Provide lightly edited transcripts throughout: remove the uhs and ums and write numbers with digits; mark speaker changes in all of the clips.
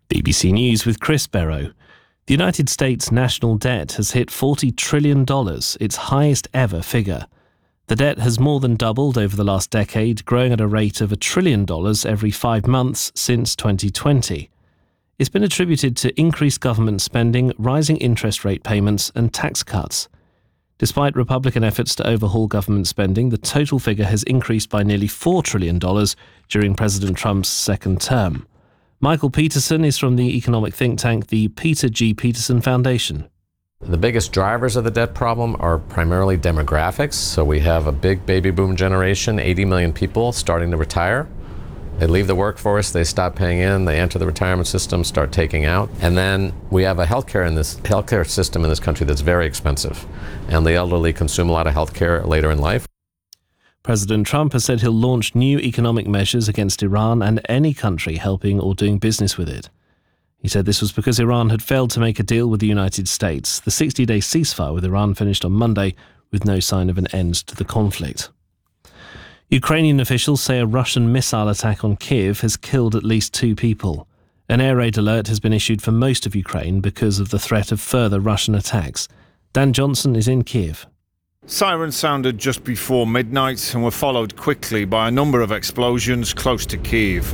Speaker 1: BBC News with Chris Barrow. The United States national debt has hit $40 trillion, its highest ever figure. The debt has more than doubled over the last decade, growing at a rate of $1 trillion every 5 months since 2020. It's been attributed to increased government spending, rising interest rate payments and tax cuts. Despite Republican efforts to overhaul government spending, the total figure has increased by nearly $4 trillion during President Trump's second term. Michael Peterson is from the economic think tank, the Peter G. Peterson Foundation.
Speaker 2: The biggest drivers of the debt problem are primarily demographics. So we have a big baby boom generation, 80 million people starting to retire. They leave the workforce, they stop paying in, they enter the retirement system, start taking out. And then we have a healthcare system in this country that's very expensive. And the elderly consume a lot of healthcare later in life.
Speaker 1: President Trump has said he'll launch new economic measures against Iran and any country helping or doing business with it. He said this was because Iran had failed to make a deal with the United States. The 60-day ceasefire with Iran finished on Monday with no sign of an end to the conflict. Ukrainian officials say a Russian missile attack on Kyiv has killed at least 2 people. An air raid alert has been issued for most of Ukraine because of the threat of further Russian attacks. Dan Johnson is in Kyiv.
Speaker 3: Sirens sounded just before midnight and were followed quickly by a number of explosions close to Kyiv.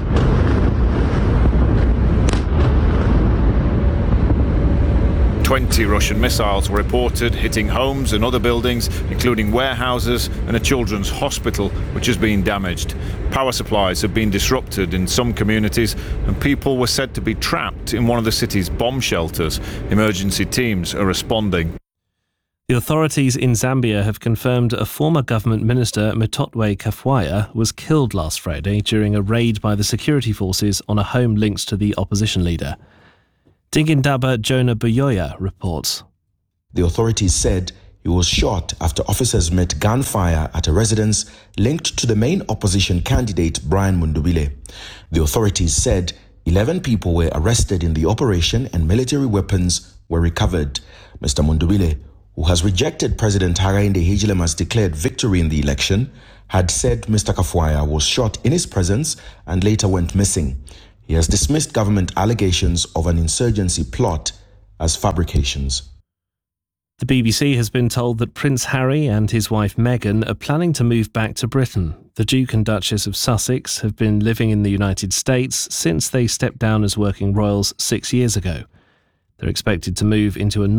Speaker 3: Russian missiles were reported hitting homes and other buildings, including warehouses and a children's hospital, which has been damaged. Power supplies have been disrupted in some communities, and people were said to be trapped in one of the city's bomb shelters. Emergency teams are responding.
Speaker 1: The authorities in Zambia have confirmed a former government minister, Mutotwe Kafwaya, was killed last Friday during a raid by the security forces on a home linked to the opposition leader. Tingindaba Jonah Buyoya reports.
Speaker 4: The authorities said he was shot after officers met gunfire at a residence linked to the main opposition candidate, Brian Mundubile. The authorities said 11 people were arrested in the operation and military weapons were recovered. Mr. Mundubile, who has rejected President Hakainde Hichilema's declared victory in the election, had said Mr. Kafwaya was shot in his presence and later went missing. He has dismissed government allegations of an insurgency plot as fabrications.
Speaker 1: The BBC has been told that Prince Harry and his wife Meghan are planning to move back to Britain. The Duke and Duchess of Sussex have been living in the United States since they stepped down as working royals 6 years ago. They're expected to move into a